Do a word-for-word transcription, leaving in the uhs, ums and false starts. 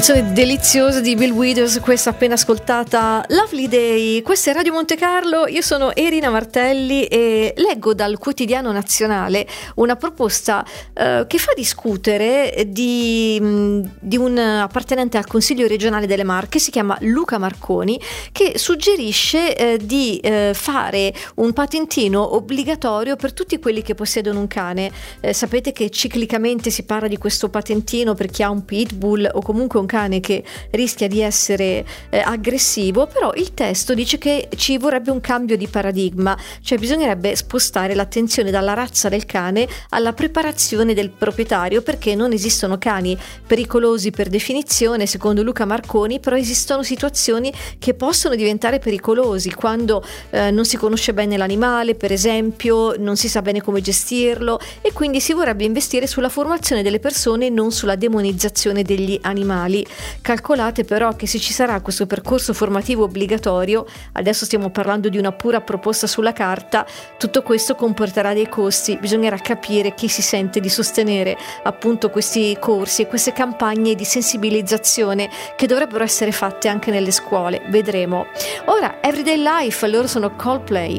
Canzone deliziosa di Bill Withers, questa appena ascoltata, Lovely Day. Questa è Radio Monte Carlo, io sono Erina Martelli e leggo dal Quotidiano Nazionale una proposta eh, che fa discutere di, di un appartenente al Consiglio regionale delle Marche, si chiama Luca Marconi, che suggerisce eh, di eh, fare un patentino obbligatorio per tutti quelli che possiedono un cane. Eh, sapete che ciclicamente si parla di questo patentino per chi ha un pitbull o comunque un cane che rischia di essere eh, aggressivo, però il testo dice che ci vorrebbe un cambio di paradigma, cioè bisognerebbe spostare l'attenzione dalla razza del cane alla preparazione del proprietario, perché non esistono cani pericolosi per definizione, secondo Luca Marconi, però esistono situazioni che possono diventare pericolosi quando eh, non si conosce bene l'animale, per esempio, non si sa bene come gestirlo, e quindi si vorrebbe investire sulla formazione delle persone e non sulla demonizzazione degli animali. Calcolate però che se ci sarà questo percorso formativo obbligatorio, adesso stiamo parlando di una pura proposta sulla carta, tutto questo comporterà dei costi. Bisognerà capire chi si sente di sostenere appunto questi corsi e queste campagne di sensibilizzazione che dovrebbero essere fatte anche nelle scuole. Vedremo. Ora, Everyday Life, loro sono Coldplay.